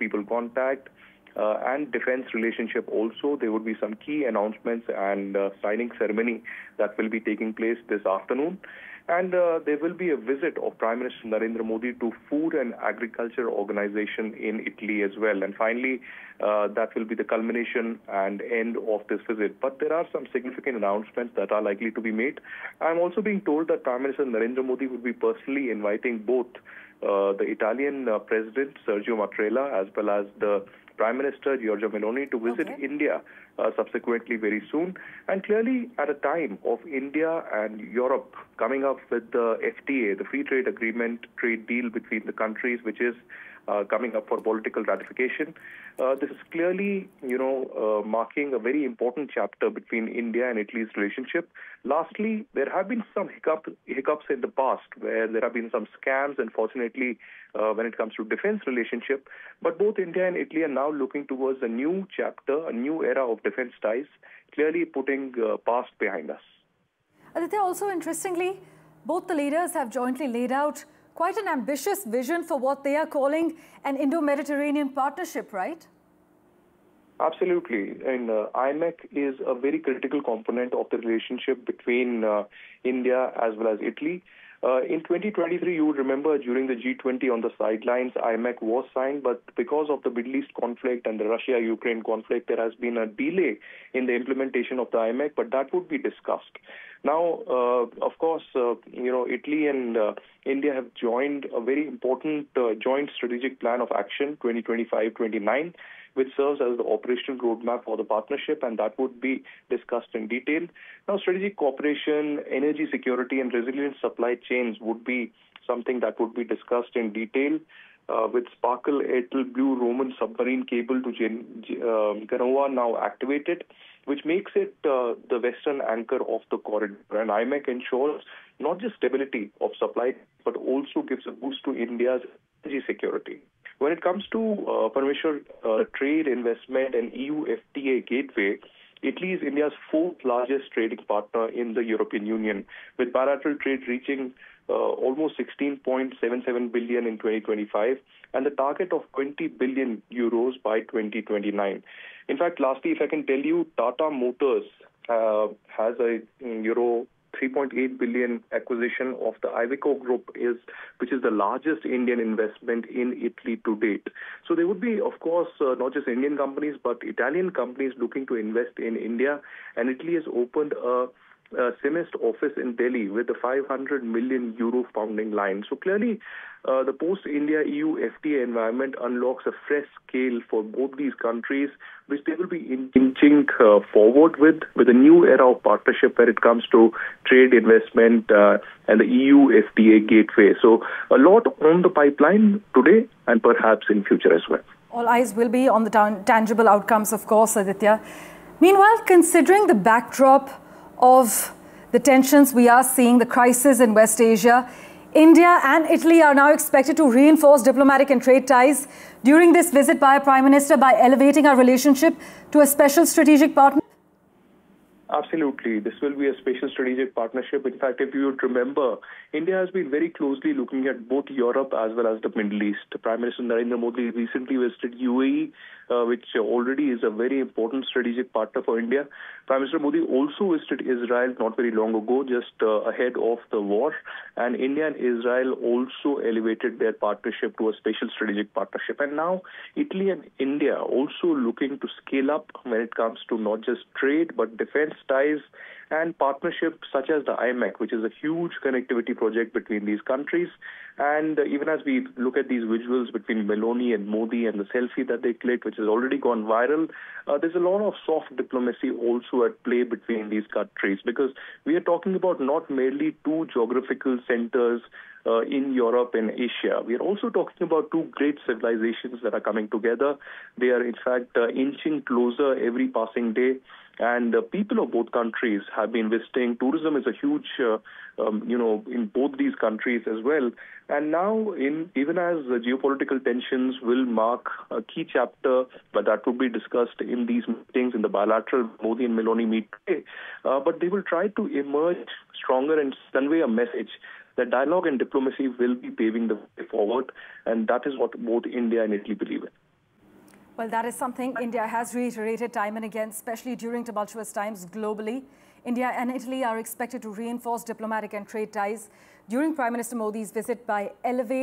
people contact, and defense relationship also. There would be some key announcements and signing ceremony that will be taking place this afternoon. And there will be a visit of Prime Minister Narendra Modi to Food and Agriculture Organization in Italy as well. And finally, that will be the culmination and end of this visit. But there are some significant announcements that are likely to be made. I'm also being told that Prime Minister Narendra Modi will be personally inviting both the Italian President Sergio Mattarella as well as the Prime Minister Giorgia Meloni to visit India subsequently very soon. And clearly at a time of India and Europe coming up with the FTA, the Free Trade Agreement trade deal between the countries, which is coming up for political ratification. This is clearly, marking a very important chapter between India and Italy's relationship. Lastly, there have been some hiccups in the past where there have been some scams, unfortunately, when it comes to defense relationship. But both India and Italy are now looking towards a new chapter, a new era of defense ties, clearly putting past behind us. Aditya, also interestingly, both the leaders have jointly laid out quite an ambitious vision for what they are calling an Indo-Mediterranean partnership, right? Absolutely. And IMEC is a very critical component of the relationship between India as well as Italy. In 2023, you would remember during the G20 on the sidelines, IMEC was signed, but because of the Middle East conflict and the Russia-Ukraine conflict, there has been a delay in the implementation of the IMEC, but that would be discussed. Now, of course, Italy and India have joined a very important joint strategic plan of action 2025-29, which serves as the operational roadmap for the partnership, and that would be discussed in detail. Now, strategic cooperation, energy security, and resilient supply chains would be something that would be discussed in detail. With Sparkle Airtel Blue Roman submarine cable to Genoa now activated, which makes it the western anchor of the corridor. And IMEC ensures not just stability of supply, but also gives a boost to India's energy security. When it comes to permission, trade, investment, and EU FTA gateway, Italy is India's fourth largest trading partner in the European Union, with bilateral trade reaching almost 16.77 billion in 2025 and the target of 20 billion euros by 2029. In fact, lastly, if I can tell you, Tata Motors has a euro 3.8 billion acquisition of the Iveco Group, which is the largest Indian investment in Italy to date. So there would be, of course, not just Indian companies, but Italian companies looking to invest in India. And Italy has opened a Semest office in Delhi with a 500 million euro founding line. So clearly, the post-India EU FTA environment unlocks a fresh scale for both these countries, which they will be inching forward with a new era of partnership when it comes to trade, investment, and the EU FTA gateway. So a lot on the pipeline today and perhaps in future as well. All eyes will be on the tangible outcomes, of course, Aditya. Meanwhile, considering the backdrop of the tensions we are seeing, the crisis in West Asia, India and Italy are now expected to reinforce diplomatic and trade ties during this visit by a Prime Minister by elevating our relationship to a special strategic partner. Absolutely. This will be a special strategic partnership. In fact, if you would remember, India has been very closely looking at both Europe as well as the Middle East. Prime Minister Narendra Modi recently visited UAE, which already is a very important strategic partner for India. Prime Minister Modi also visited Israel not very long ago, just ahead of the war. And India and Israel also elevated their partnership to a special strategic partnership. And now Italy and India also looking to scale up when it comes to not just trade, but defense ties and partnerships such as the IMEC, which is a huge connectivity project between these countries. And even as we look at these visuals between Meloni and Modi and the selfie that they clicked, which has already gone viral, there's a lot of soft diplomacy also at play between these countries, because we are talking about not merely two geographical centers in Europe and Asia. We are also talking about two great civilizations that are coming together. They are, in fact, inching closer every passing day. And people of both countries have been visiting. Tourism is a huge, in both these countries as well. And now, even as the geopolitical tensions will mark a key chapter, but that will be discussed in these meetings, in the bilateral Modi and Meloni meet today. But they will try to emerge stronger and convey a message that dialogue and diplomacy will be paving the way forward. And that is what both India and Italy believe in. Well, that is something India has reiterated time and again, especially during tumultuous times globally. India and Italy are expected to reinforce diplomatic and trade ties during Prime Minister Modi's visit by elevating